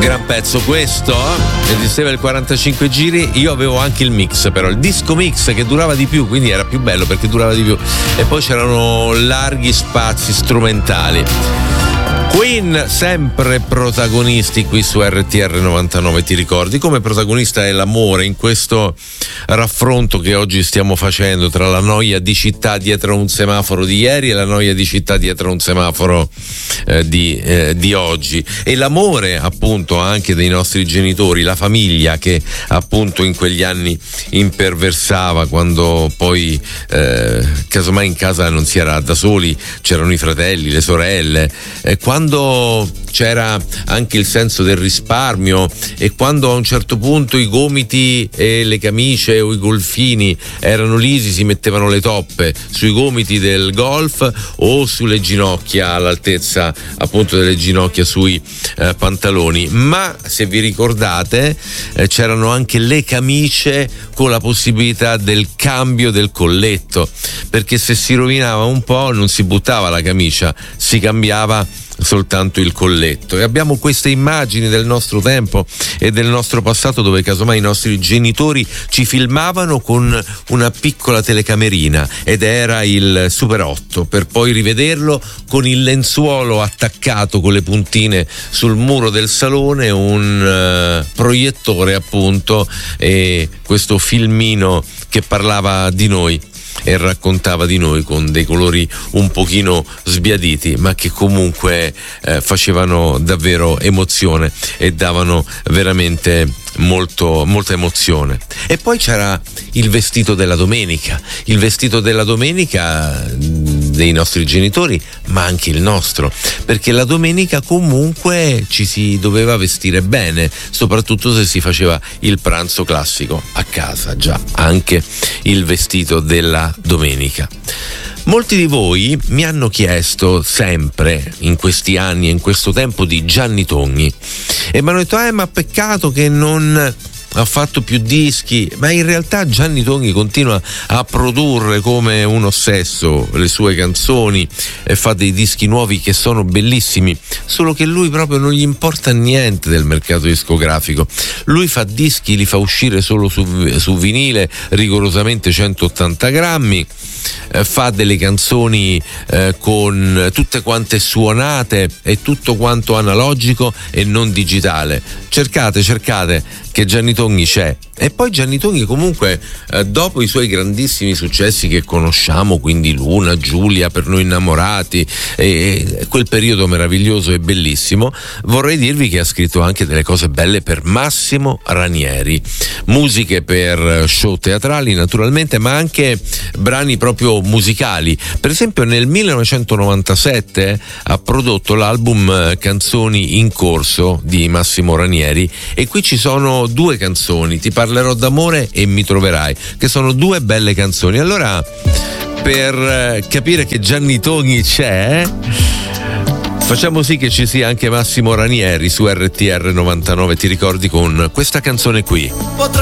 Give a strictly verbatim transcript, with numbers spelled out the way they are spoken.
Gran pezzo questo, esisteva il quarantacinque giri, io avevo anche il mix, però il disco mix che durava di più, quindi era più bello perché durava di più, e poi c'erano larghi spazi strumentali. Queen sempre protagonisti qui su R T R novantanove, ti ricordi? Come protagonista è l'amore in questo raffronto che oggi stiamo facendo tra la noia di città dietro un semaforo di ieri e la noia di città dietro un semaforo eh, di, eh, di oggi, e l'amore appunto anche dei nostri genitori, la famiglia che appunto in quegli anni imperversava, quando poi eh, casomai in casa non si era da soli, c'erano i fratelli, le sorelle, eh, quando Quando c'era anche il senso del risparmio, e quando a un certo punto i gomiti e le camicie o i golfini erano lisi, si mettevano le toppe sui gomiti del golf o sulle ginocchia, all'altezza appunto delle ginocchia, sui eh, pantaloni. Ma se vi ricordate eh, c'erano anche le camicie con la possibilità del cambio del colletto, perché se si rovinava un po' non si buttava la camicia, si cambiava soltanto il colletto. E abbiamo queste immagini del nostro tempo e del nostro passato, dove casomai i nostri genitori ci filmavano con una piccola telecamerina ed era il Super otto, per poi rivederlo con il lenzuolo attaccato con le puntine sul muro del salone, un uh, proiettore appunto, e questo filmino che parlava di noi e raccontava di noi con dei colori un pochino sbiaditi, ma che comunque eh, facevano davvero emozione e davano veramente molto molta emozione. E poi c'era il vestito della domenica, il vestito della domenica dei nostri genitori, ma anche il nostro, perché la domenica comunque ci si doveva vestire bene, soprattutto se si faceva il pranzo classico a casa, già anche il vestito della domenica. Molti di voi mi hanno chiesto sempre in questi anni e in questo tempo di Gianni Togni, e mi hanno detto eh ma peccato che non ha fatto più dischi. Ma in realtà Gianni Togni continua a produrre come un ossesso le sue canzoni e fa dei dischi nuovi che sono bellissimi, solo che lui proprio non gli importa niente del mercato discografico. Lui fa dischi, li fa uscire solo su, su vinile, rigorosamente centottanta grammi, eh, fa delle canzoni eh, con tutte quante suonate e tutto quanto analogico e non digitale. Cercate, cercate che Gianni Togni c'è. E poi Gianni Togni comunque eh, dopo i suoi grandissimi successi che conosciamo, quindi Luna, Giulia, Per noi innamorati, e, e quel periodo meraviglioso e bellissimo, vorrei dirvi che ha scritto anche delle cose belle per Massimo Ranieri, musiche per show teatrali naturalmente, ma anche brani proprio musicali. Per esempio nel millenovecentonovantasette ha prodotto l'album Canzoni in corso di Massimo Ranieri, e qui ci sono due canzoni, Ti parlerò d'amore e Mi troverai, che sono due belle canzoni. Allora, per capire che Gianni Togni c'è, facciamo sì che ci sia anche Massimo Ranieri su R T R novantanove, ti ricordi, con questa canzone qui.